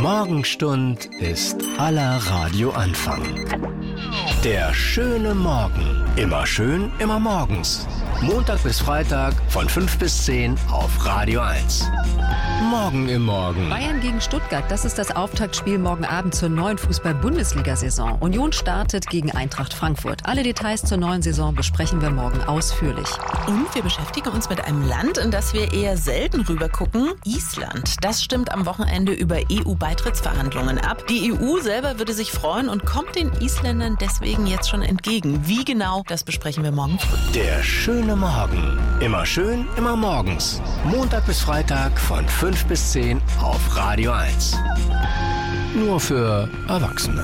Morgenstund ist aller Radioanfang. Der schöne Morgen. Immer schön, immer morgens. Montag bis Freitag von 5 bis 10 auf Radio 1. Morgen im Morgen. Bayern gegen Stuttgart, das ist das Auftaktspiel morgen Abend zur neuen Fußball-Bundesliga-Saison. Union startet gegen Eintracht Frankfurt. Alle Details zur neuen Saison besprechen wir morgen ausführlich. Und wir beschäftigen uns mit einem Land, in das wir eher selten rübergucken, Island. Das stimmt am Wochenende über EU-Beitrittsverhandlungen ab. Die EU selber würde sich freuen und kommt den Isländern deswegen jetzt schon entgegen. Wie genau, das besprechen wir morgen früh. Der schöne Morgen. Immer schön, immer morgens. Montag bis Freitag von 5 bis 10 auf Radio 1. Nur für Erwachsene.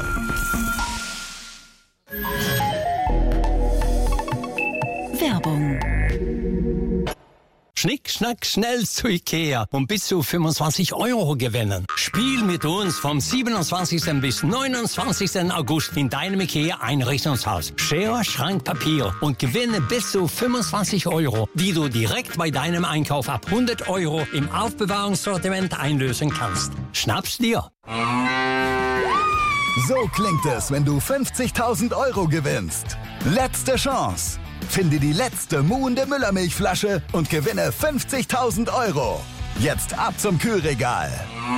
Werbung. Schnick, schnack, schnell zu Ikea und bis zu 25 € gewinnen. Spiel mit uns vom 27. bis 29. August in deinem Ikea-Einrichtungshaus. Schere, Schrank, Papier und gewinne bis zu 25 €, die du direkt bei deinem Einkauf ab 100 € im Aufbewahrungssortiment einlösen kannst. Schnapp's dir! So klingt es, wenn du 50.000 € gewinnst. Letzte Chance. Finde die letzte muhende Müllermilchflasche und gewinne 50.000 €. Jetzt ab zum Kühlregal.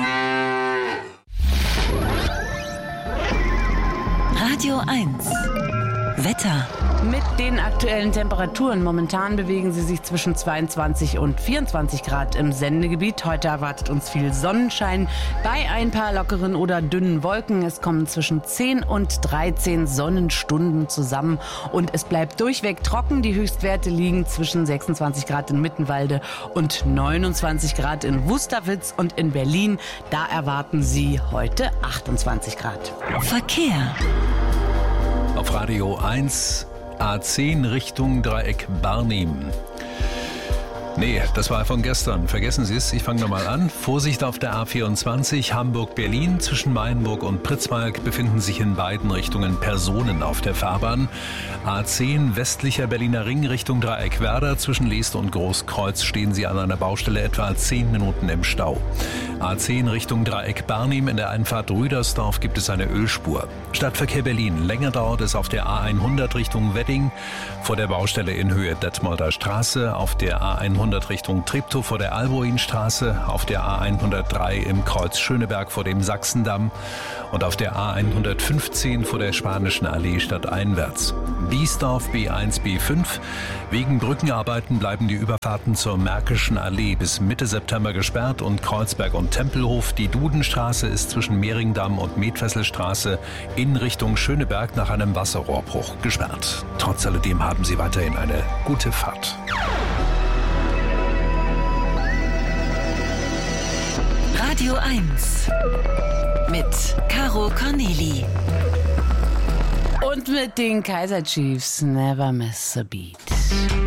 Radio 1. Wetter. Mit den aktuellen Temperaturen. Momentan bewegen sie sich zwischen 22 und 24 Grad im Sendegebiet. Heute erwartet uns viel Sonnenschein bei ein paar lockeren oder dünnen Wolken. Es kommen zwischen 10 und 13 Sonnenstunden zusammen und es bleibt durchweg trocken. Die Höchstwerte liegen zwischen 26 Grad in Mittenwalde und 29 Grad in Wusterwitz und in Berlin. Da erwarten Sie heute 28 Grad. Verkehr. Auf Radio 1 A10 Richtung Dreieck Barnim. Nee, das war von gestern. Vergessen Sie es, ich fange nochmal an. Vorsicht auf der A24 Hamburg-Berlin. Zwischen Mainburg und Pritzwalk befinden sich in beiden Richtungen Personen auf der Fahrbahn. A10 westlicher Berliner Ring Richtung Dreieck Werder. Zwischen Leest und Großkreuz stehen Sie an einer Baustelle etwa 10 Minuten im Stau. A10 Richtung Dreieck Barnim. In der Einfahrt Rüdersdorf gibt es eine Ölspur. Stadtverkehr Berlin. Länger dauert es auf der A100 Richtung Wedding. Vor der Baustelle in Höhe Detmolder Straße. Auf der A100 Richtung Treptow vor der Alboinstraße, auf der A103 im Kreuz Schöneberg vor dem Sachsendamm und auf der A115 vor der Spanischen Allee stadteinwärts. Biesdorf B1, B5. Wegen Brückenarbeiten bleiben die Überfahrten zur Märkischen Allee bis Mitte September gesperrt und Kreuzberg und Tempelhof. Die Dudenstraße ist zwischen Mehringdamm und Metfesselstraße in Richtung Schöneberg nach einem Wasserrohrbruch gesperrt. Trotz alledem haben Sie weiterhin eine gute Fahrt. Radio 1 mit Caro Corneli. Und mit den Kaiser Chiefs, Never Miss a Beat.